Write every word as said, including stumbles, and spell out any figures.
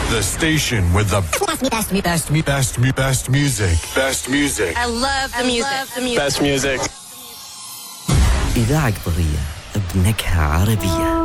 The station with the best, best, best, best, best, best music. Best music. I love the music. I love the music. Best music. إذاعة قضية بنكهة عربية.